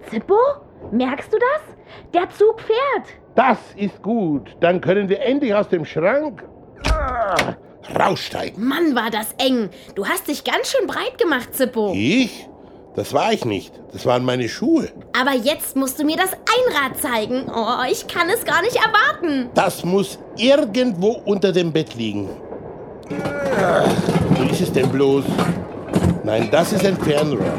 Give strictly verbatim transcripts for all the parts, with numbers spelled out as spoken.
Zippo, merkst du das? Der Zug fährt. Das ist gut. Dann können wir endlich aus dem Schrank ah, raussteigen. Mann, war das eng. Du hast dich ganz schön breit gemacht, Zippo. Ich? Das war ich nicht. Das waren meine Schuhe. Aber jetzt musst du mir das Einrad zeigen. Oh, ich kann es gar nicht erwarten. Das muss irgendwo unter dem Bett liegen. Ah, wo ist es denn bloß? Nein, das ist ein Fernrohr.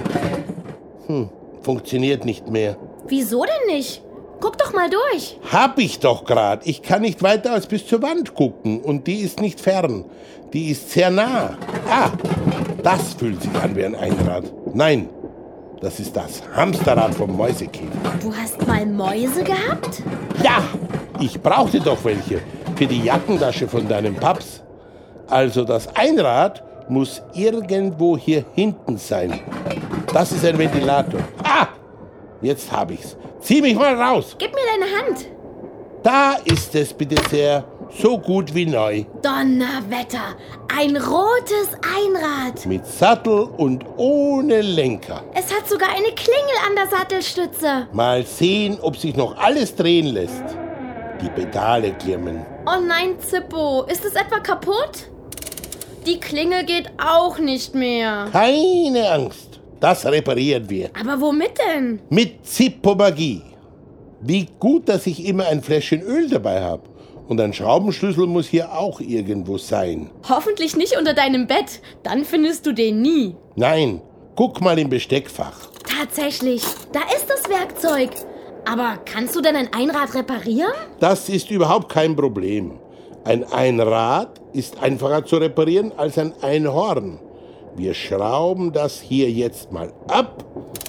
Hm, funktioniert nicht mehr. Wieso denn nicht? Guck doch mal durch. Hab ich doch grad. Ich kann nicht weiter als bis zur Wand gucken. Und die ist nicht fern. Die ist sehr nah. Ah, das fühlt sich an wie ein Einrad. Nein, das ist das Hamsterrad vom Mäusekäfig. Du hast mal Mäuse gehabt? Ja, ich brauchte doch welche für die Jackentasche von deinem Paps. Also das Einrad muss irgendwo hier hinten sein. Das ist ein Ventilator. Ah, jetzt hab ich's. Zieh mich mal raus. Gib mir deine Hand. Da ist es, bitte sehr. So gut wie neu. Donnerwetter, ein rotes Einrad. Mit Sattel und ohne Lenker. Es hat sogar eine Klingel an der Sattelstütze. Mal sehen, ob sich noch alles drehen lässt. Die Pedale klimmen. Oh nein, Zippo, ist es etwa kaputt? Die Klingel geht auch nicht mehr. Keine Angst, das reparieren wir. Aber womit denn? Mit Zippo-Magie. Wie gut, dass ich immer ein Fläschchen Öl dabei habe. Und ein Schraubenschlüssel muss hier auch irgendwo sein. Hoffentlich nicht unter deinem Bett, dann findest du den nie. Nein, guck mal im Besteckfach. Tatsächlich, da ist das Werkzeug. Aber kannst du denn ein Einrad reparieren? Das ist überhaupt kein Problem. Ein Einrad ist einfacher zu reparieren als ein Einhorn. Wir schrauben das hier jetzt mal ab.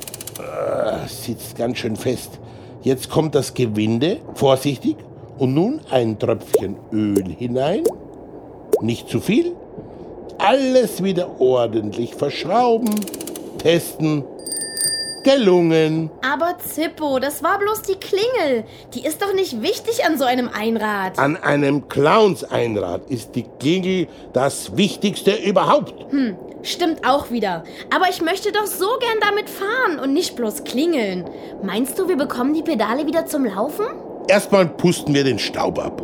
Äh, sitzt ganz schön fest. Jetzt kommt das Gewinde, vorsichtig. Und nun ein Tröpfchen Öl hinein. Nicht zu viel. Alles wieder ordentlich verschrauben. Testen. Gelungen. Aber Zippo, das war bloß die Klingel. Die ist doch nicht wichtig an so einem Einrad. An einem Clowns-Einrad ist die Klingel das Wichtigste überhaupt. Hm, stimmt auch wieder. Aber ich möchte doch so gern damit fahren und nicht bloß klingeln. Meinst du, wir bekommen die Pedale wieder zum Laufen? Erstmal pusten wir den Staub ab.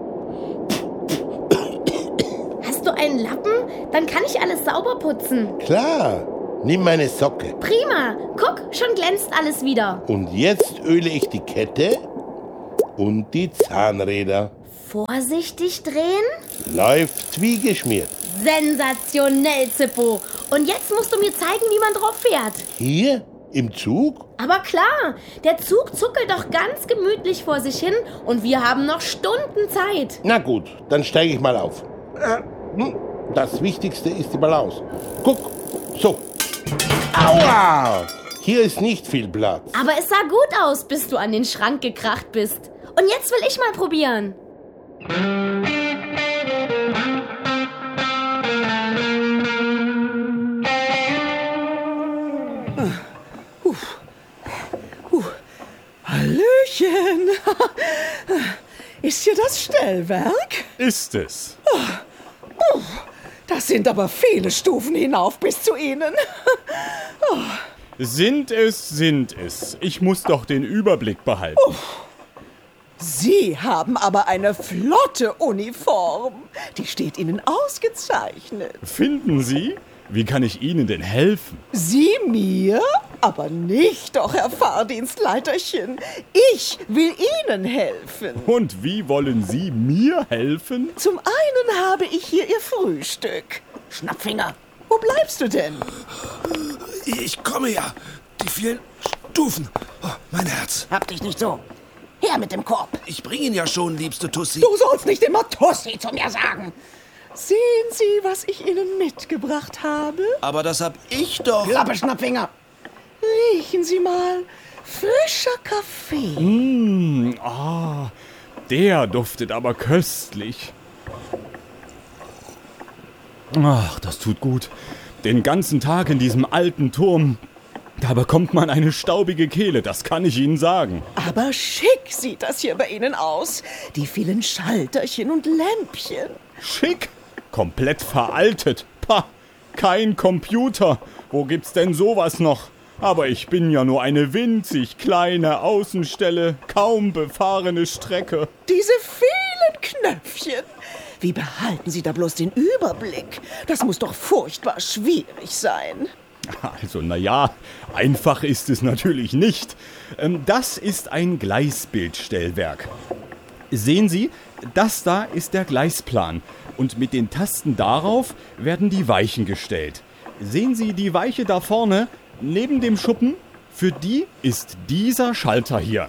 Hast du einen Lappen? Dann kann ich alles sauber putzen. Klar, nimm meine Socke. Prima. Guck, schon glänzt alles wieder. Und jetzt öle ich die Kette und die Zahnräder. Vorsichtig drehen. Läuft wie geschmiert. Sensationell, Zippo. Und jetzt musst du mir zeigen, wie man drauf fährt. Hier? Im Zug? Aber klar, der Zug zuckelt doch ganz gemütlich vor sich hin und wir haben noch Stunden Zeit. Na gut, dann steige ich mal auf. Das Wichtigste ist die Balance. Guck, so. Aua! Hier ist nicht viel Platz. Aber es sah gut aus, bis du an den Schrank gekracht bist. Und jetzt will ich mal probieren. Hallöchen! Ist hier das Stellwerk? Ist es. Oh, oh, das sind aber viele Stufen hinauf bis zu Ihnen. Oh. Sind es, sind es. Ich muss doch den Überblick behalten. Oh. Sie haben aber eine flotte Uniform. Die steht Ihnen ausgezeichnet. Finden Sie? Wie kann ich Ihnen denn helfen? Sie mir? Aber nicht doch, Herr Fahrdienstleiterchen. Ich will Ihnen helfen. Und wie wollen Sie mir helfen? Zum einen habe ich hier Ihr Frühstück. Schnappfinger, wo bleibst du denn? Ich komme ja. Die vielen Stufen. Oh, mein Herz. Hab dich nicht so. Her mit dem Korb. Ich bring ihn ja schon, liebste Tussi. Du sollst nicht immer Tussi zu mir sagen. Sehen Sie, was ich Ihnen mitgebracht habe? Aber das hab ich doch. Klappe, Schnappfinger. Riechen Sie mal. Frischer Kaffee. Mmh, ah, der duftet aber köstlich. Ach, das tut gut. Den ganzen Tag in diesem alten Turm. Da bekommt man eine staubige Kehle, das kann ich Ihnen sagen. Aber schick sieht das hier bei Ihnen aus. Die vielen Schalterchen und Lämpchen. Schick? Komplett veraltet. Pah, kein Computer. Wo gibt's denn sowas noch? Aber ich bin ja nur eine winzig kleine Außenstelle, kaum befahrene Strecke. Diese vielen Knöpfchen. Wie behalten Sie da bloß den Überblick? Das muss doch furchtbar schwierig sein. Also, naja, einfach ist es natürlich nicht. Ähm, Das ist ein Gleisbildstellwerk. Sehen Sie, das da ist der Gleisplan. Und mit den Tasten darauf werden die Weichen gestellt. Sehen Sie die Weiche da vorne, neben dem Schuppen? Für die ist dieser Schalter hier.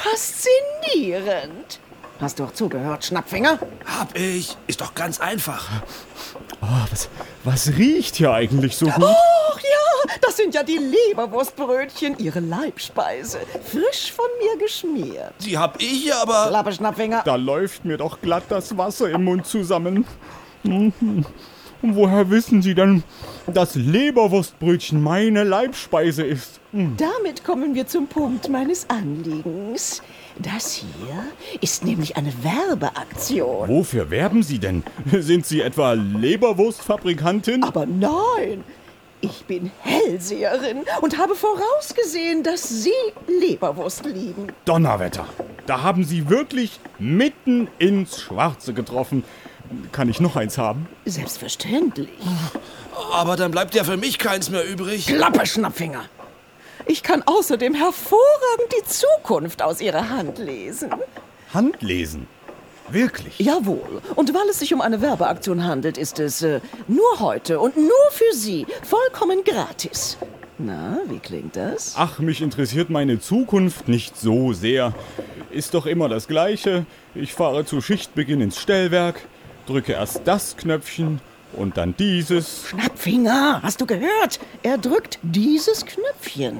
Faszinierend. Hast du auch zugehört, Schnappfinger? Hab ich. Ist doch ganz einfach. Oh, was, was riecht hier eigentlich so gut? Och ja, das sind ja die Leberwurstbrötchen, ihre Leibspeise. Frisch von mir geschmiert. Die hab ich aber... Klappe, Schnappfinger. Da läuft mir doch glatt das Wasser im Mund zusammen. Mhm. Und woher wissen Sie denn, dass Leberwurstbrötchen meine Leibspeise ist? Hm. Damit kommen wir zum Punkt meines Anliegens. Das hier ist nämlich eine Werbeaktion. Wofür werben Sie denn? Sind Sie etwa Leberwurstfabrikantin? Aber nein, ich bin Hellseherin und habe vorausgesehen, dass Sie Leberwurst lieben. Donnerwetter! Da haben Sie wirklich mitten ins Schwarze getroffen. Kann ich noch eins haben? Selbstverständlich. Aber dann bleibt ja für mich keins mehr übrig. Klappe, Schnappfinger. Ich kann außerdem hervorragend die Zukunft aus Ihrer Hand lesen. Handlesen? Wirklich? Jawohl. Und weil es sich um eine Werbeaktion handelt, ist es äh, nur heute und nur für Sie vollkommen gratis. Na, wie klingt das? Ach, mich interessiert meine Zukunft nicht so sehr. Ist doch immer das Gleiche. Ich fahre zu Schichtbeginn ins Stellwerk, drücke erst das Knöpfchen und dann dieses. Schnappfinger, hast du gehört? Er drückt dieses Knöpfchen.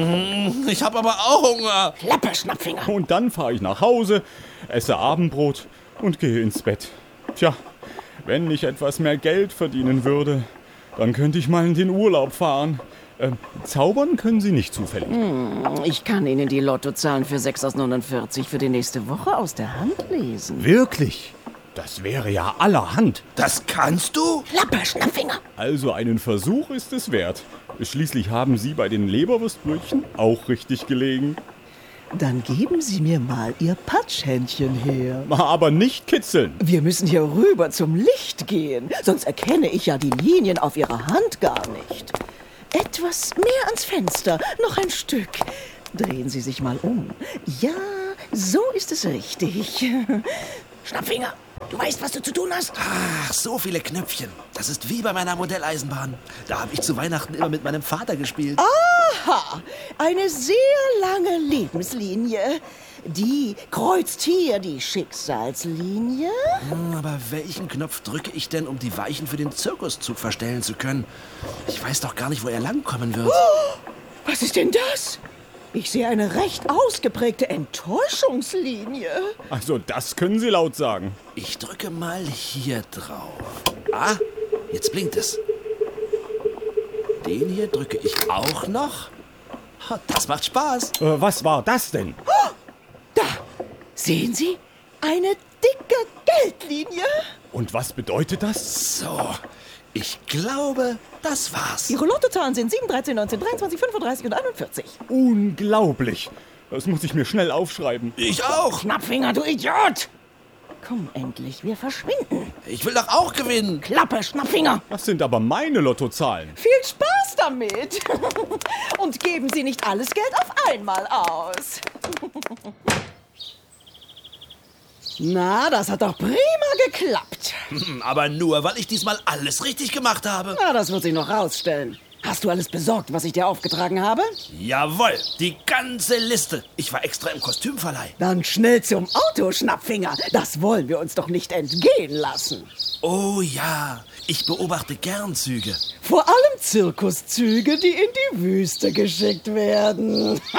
Ich hab aber auch Hunger. Klappe, Schnappfinger. Und dann fahre ich nach Hause, esse Abendbrot und gehe ins Bett. Tja, wenn ich etwas mehr Geld verdienen würde, dann könnte ich mal in den Urlaub fahren. Ähm, zaubern können Sie nicht zufällig. Ich kann Ihnen die Lottozahlen für sechs aus neunundvierzig für die nächste Woche aus der Hand lesen. Wirklich? Das wäre ja allerhand. Das kannst du? Klappe, Schnappfinger. Also einen Versuch ist es wert. Schließlich haben Sie bei den Leberwurstbrötchen auch richtig gelegen. Dann geben Sie mir mal Ihr Patschhändchen her. Aber nicht kitzeln. Wir müssen hier rüber zum Licht gehen, sonst erkenne ich ja die Linien auf Ihrer Hand gar nicht. Etwas mehr ans Fenster, noch ein Stück. Drehen Sie sich mal um. Ja, so ist es richtig. Schnappfinger, du weißt, was du zu tun hast? Ach, so viele Knöpfchen. Das ist wie bei meiner Modelleisenbahn. Da habe ich zu Weihnachten immer mit meinem Vater gespielt. Aha, eine sehr lange Lebenslinie. Die kreuzt hier die Schicksalslinie. Hm, aber welchen Knopf drücke ich denn, um die Weichen für den Zirkuszug verstellen zu können? Ich weiß doch gar nicht, wo er langkommen wird. Was ist denn das? Ich sehe eine recht ausgeprägte Enttäuschungslinie. Also das können Sie laut sagen. Ich drücke mal hier drauf. Ah, jetzt blinkt es. Den hier drücke ich auch noch. Ha, das macht Spaß. Äh, was war das denn? Da, sehen Sie? Eine dicke Geldlinie. Und was bedeutet das? So, ich glaube, das war's. Ihre Lottozahlen sind sieben, dreizehn, neunzehn, dreiundzwanzig, fünfunddreißig und einundvierzig. Unglaublich. Das muss ich mir schnell aufschreiben. Ich auch. Schnappfinger, du Idiot! Komm endlich, wir verschwinden. Ich will doch auch gewinnen. Klappe, Schnappfinger. Das sind aber meine Lottozahlen. Viel Spaß damit. Und geben Sie nicht alles Geld auf einmal aus. Na, das hat doch prima geklappt. Hm, aber nur, weil ich diesmal alles richtig gemacht habe. Na, das wird sich noch rausstellen. Hast du alles besorgt, was ich dir aufgetragen habe? Jawohl, die ganze Liste. Ich war extra im Kostümverleih. Dann schnell zum Auto, Schnappfinger. Das wollen wir uns doch nicht entgehen lassen. Oh ja, ich beobachte gern Züge. Vor allem Zirkuszüge, die in die Wüste geschickt werden.